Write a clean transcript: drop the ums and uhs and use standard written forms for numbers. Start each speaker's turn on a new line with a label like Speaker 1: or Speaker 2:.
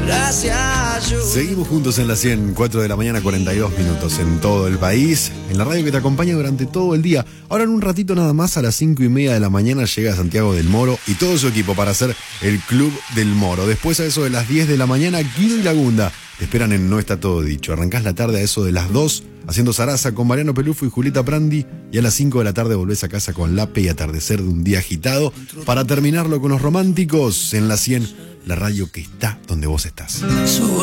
Speaker 1: Seguimos juntos en la 100, 4 de la mañana, 42 minutos en todo el país, en la radio que te acompaña durante todo el día. Ahora en un ratito nada más, a las 5:30 de la mañana, llega Santiago del Moro y todo su equipo para hacer el Club del Moro. Después, a eso de las 10 de la mañana, Guido y Lagunda te esperan en No Está Todo Dicho. Arrancás la tarde a eso de las 2, haciendo zaraza con Mariano Pelufo y Julieta Prandi, y a las 5 de la tarde volvés a casa con Lape y Atardecer de un día agitado, para terminarlo con los románticos en la 100, la radio que está donde vos estás.